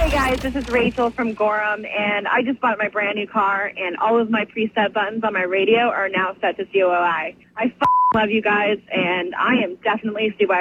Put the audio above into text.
Hey guys, this is Rachel from Gorham, and I just bought my brand new car, and all of my preset buttons on my radio are now set to COI. I love you guys, and I am definitely CY